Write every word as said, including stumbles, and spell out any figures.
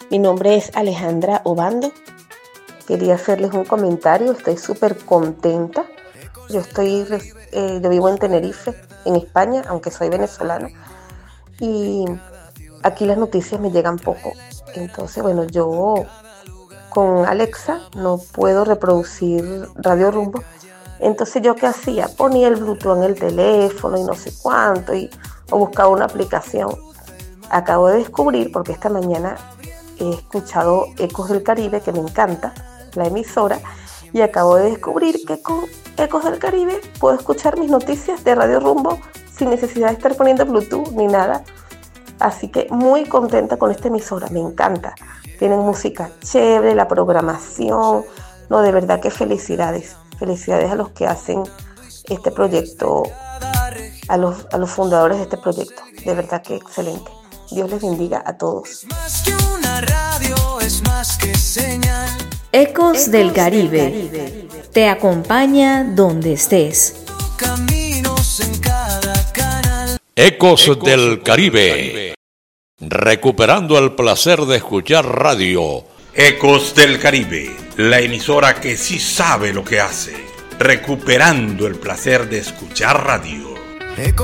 Mi nombre es Alejandra Obando. Quería hacerles un comentario, estoy súper contenta. Yo estoy, eh, yo vivo en Tenerife, en España, aunque soy venezolana. Y aquí las noticias me llegan poco. Entonces, bueno, yo con Alexa no puedo reproducir Radio Rumbo. Entonces, ¿yo qué hacía? Ponía el Bluetooth en el teléfono y no sé cuánto, y, o buscaba una aplicación. Acabo de descubrir, porque esta mañana he escuchado Ecos del Caribe, que me encanta, la emisora, y acabo de descubrir que con Ecos del Caribe puedo escuchar mis noticias de Radio Rumbo sin necesidad de estar poniendo Bluetooth ni nada. Así que muy contenta con esta emisora, me encanta. Tienen música chévere, la programación, no, de verdad que felicidades. Felicidades a los que hacen este proyecto, a los, a los fundadores de este proyecto. De verdad que excelente. Dios les bendiga a todos. Ecos del Caribe. Te acompaña donde estés. Ecos del Caribe. Recuperando el placer de escuchar radio. Ecos del Caribe, la emisora que sí sabe lo que hace. Recuperando el placer de escuchar radio.